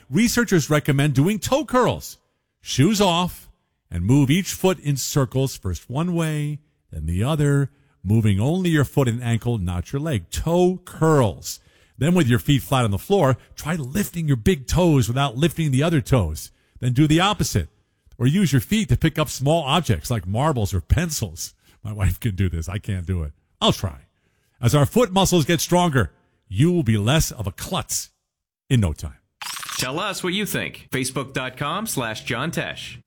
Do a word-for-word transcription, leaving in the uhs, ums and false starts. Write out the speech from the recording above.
researchers recommend doing toe curls. Shoes off and move each foot in circles, first one way, then the other, moving only your foot and ankle, not your leg. Toe curls. Then with your feet flat on the floor, try lifting your big toes without lifting the other toes. Then do the opposite. Or use your feet to pick up small objects like marbles or pencils. My wife can do this. I can't do it. I'll try. As our foot muscles get stronger, you will be less of a klutz in no time. Tell us what you think. Facebook.com slash John Tesh.